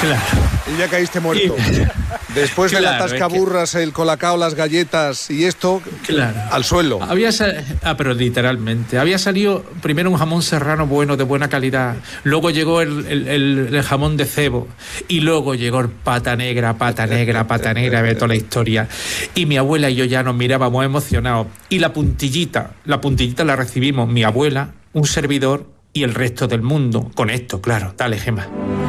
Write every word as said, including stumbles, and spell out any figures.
Claro. Y ya caíste muerto. Y... Después de Claro, la tascaburras, es que... el colacao, las galletas y esto, claro. al suelo. Había sal... ah, pero literalmente. Había salido primero un jamón serrano bueno, de buena calidad. Luego llegó el, el, el, el jamón de cebo. Y luego llegó el pata negra, pata negra, pata negra, ve toda la historia. Y mi abuela y yo ya nos mirábamos emocionados. Y la puntillita, la puntillita la recibimos mi abuela, un servidor y el resto del mundo. Con esto, claro. Dale, Gemma.